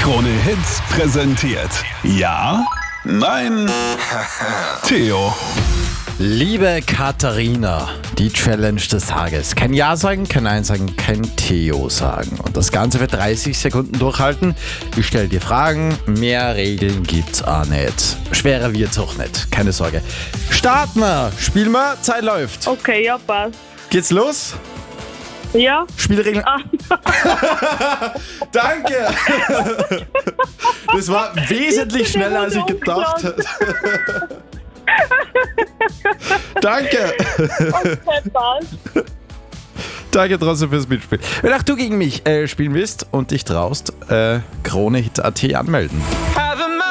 Krone Hits präsentiert. Ja? Nein? Theo. Liebe Katharina, die Challenge des Tages. Kein Ja sagen, kein Nein sagen, kein Theo sagen. Und das Ganze für 30 Sekunden durchhalten. Ich stelle dir Fragen, mehr Regeln gibt's auch nicht. Schwerer wird's auch nicht, keine Sorge. Starten wir, spielen wir, Zeit läuft. Okay, ja, passt. Geht's los? Ja? Spielregeln. Danke! Das war wesentlich schneller, als ich gedacht hätte. Danke! Okay, passt. Danke trotzdem fürs Mitspielen. Wenn auch du gegen mich spielen willst und dich traust, KroneHit.at anmelden.